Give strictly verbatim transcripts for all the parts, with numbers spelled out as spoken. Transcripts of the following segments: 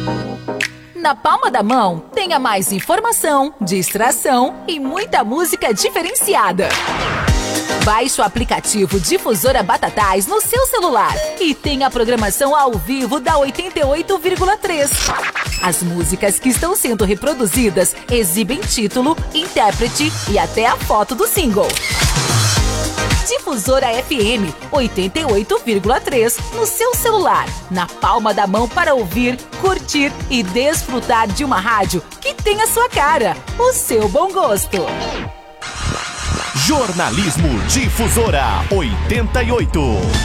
Na palma da mão, tenha mais informação, distração e muita música diferenciada. Baixe o aplicativo Difusora Batatais no seu celular e tenha a programação ao vivo da oitenta e oito vírgula três. As músicas que estão sendo reproduzidas exibem título, intérprete e até a foto do single. Difusora F M oitenta e oito vírgula três no seu celular, na palma da mão para ouvir, curtir e desfrutar de uma rádio que tem a sua cara, o seu bom gosto. Jornalismo Difusora oitenta e oito.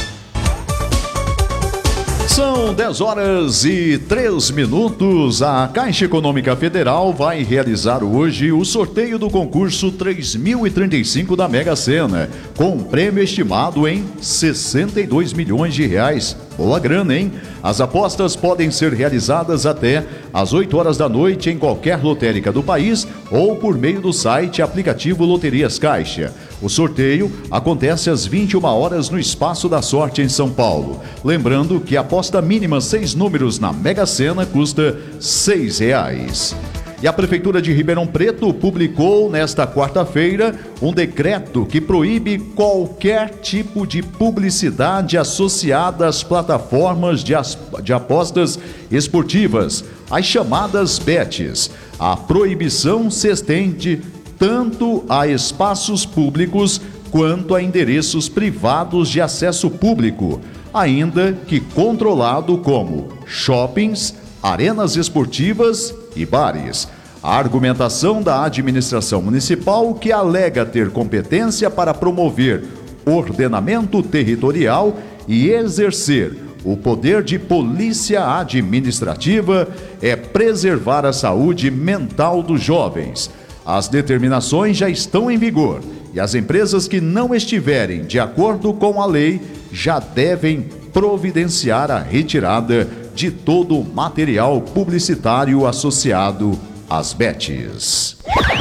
São dez horas e três minutos. A Caixa Econômica Federal vai realizar hoje o sorteio do concurso três mil e trinta e cinco da Mega Sena, com um prêmio estimado em sessenta e dois milhões de reais. Boa grana, hein? As apostas podem ser realizadas até às oito horas da noite em qualquer lotérica do país ou por meio do site aplicativo Loterias Caixa. O sorteio acontece às vinte e uma horas no Espaço da Sorte em São Paulo. Lembrando que a aposta mínima seis números na Mega Sena custa seis reais. E a Prefeitura de Ribeirão Preto publicou nesta quarta-feira um decreto que proíbe qualquer tipo de publicidade associada às plataformas de, as, de apostas esportivas, as chamadas bets. A proibição se estende tanto a espaços públicos quanto a endereços privados de acesso público, ainda que controlado como shoppings, arenas esportivas e bares. A argumentação da administração municipal, que alega ter competência para promover ordenamento territorial e exercer o poder de polícia administrativa, é preservar a saúde mental dos jovens. As determinações já estão em vigor e as empresas que não estiverem de acordo com a lei já devem providenciar a retirada de todo o material publicitário associado às bets.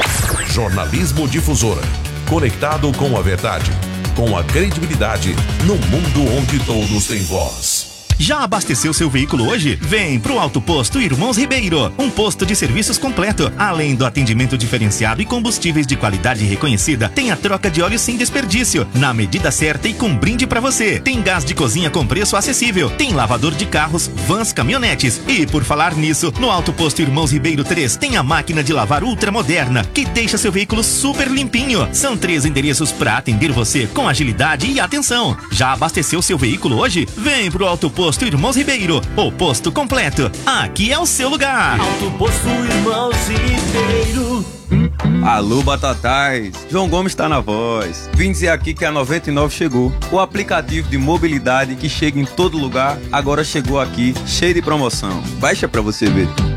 Jornalismo Difusora, conectado com a verdade, com a credibilidade, no mundo onde todos têm voz. Já abasteceu seu veículo hoje? Vem pro Auto Posto Irmãos Ribeiro, um posto de serviços completo. Além do atendimento diferenciado e combustíveis de qualidade reconhecida, tem a troca de óleo sem desperdício, na medida certa e com brinde pra você. Tem gás de cozinha com preço acessível, tem lavador de carros, vans, caminhonetes. E por falar nisso, no Auto Posto Irmãos Ribeiro três tem a máquina de lavar ultramoderna, que deixa seu veículo super limpinho. São três endereços pra atender você com agilidade e atenção. Já abasteceu seu veículo hoje? Vem pro Auto Posto Posto Irmãos Ribeiro, o posto completo. Aqui é o seu lugar. Auto Posto Irmãos Ribeiro. Alô, Batatais, João Gomes está na voz. Vim dizer aqui que a noventa e nove chegou. O aplicativo de mobilidade que chega em todo lugar, agora chegou aqui, cheio de promoção. Baixa pra você ver.